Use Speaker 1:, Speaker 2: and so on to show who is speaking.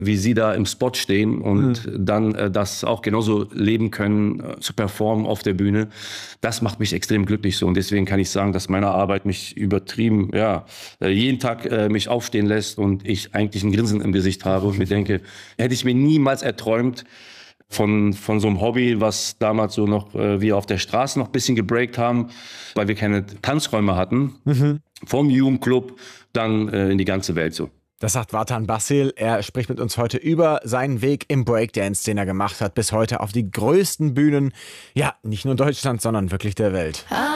Speaker 1: wie sie da im Spot stehen und dann das auch genauso leben können, zu performen auf der Bühne. Das macht mich extrem glücklich so. Und deswegen kann ich sagen, dass meine Arbeit mich übertrieben, jeden Tag mich aufstehen lässt und ich eigentlich ein Grinsen im Gesicht habe und mir denke, hätte ich mir niemals erträumt, von so einem Hobby, was damals so noch wir auf der Straße noch ein bisschen gebreakt haben, weil wir keine Tanzräume hatten, vom Jugendclub dann in die ganze Welt so.
Speaker 2: Das sagt Vartan Basil. Er spricht mit uns heute über seinen Weg im Breakdance, den er gemacht hat, bis heute auf die größten Bühnen, ja, nicht nur Deutschlands, sondern wirklich der Welt.